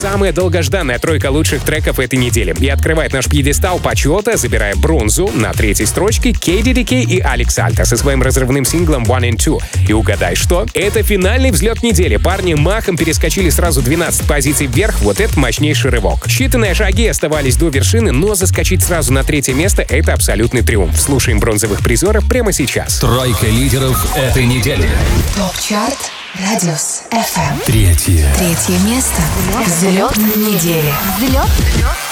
Самая долгожданная тройка лучших треков этой недели. И открывает наш пьедестал почета, забирая бронзу на третьей строчке KDDK и Алекс Альта со своим разрывным синглом One and Two. И угадай что? Это финальный взлет недели. Парни махом перескочили сразу 12 позиций вверх. Вот это мощнейший рывок. Считанные шаги оставались до вершины, но заскочить сразу на третье место — это абсолютный триумф. Слушаем бронзовых призеров прямо сейчас. Тройка лидеров этой недели. ТОП-чарт Радиус FM. Третье Место. Взлет недели. Взлет